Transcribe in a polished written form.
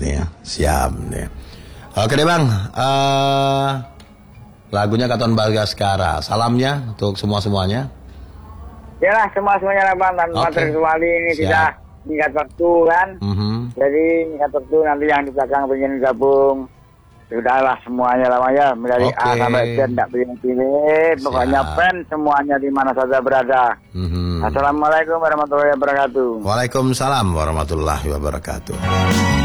nih ya. Siap nih. Oke deh Bang. Lagunya Katon Bagaskara. Salamnya untuk semua-semuanya. Ya lah, semuanya lah Bang. Dan materi kembali ini tidak tingkat waktu kan. Jadi tingkat waktu nanti yang di belakang ingin gabung. Sudahlah semuanya lah ya. Dari A sampai Z tidak pilih. Pokoknya pen semuanya di mana saja berada. Assalamualaikum warahmatullahi wabarakatuh. Waalaikumsalam warahmatullahi wabarakatuh.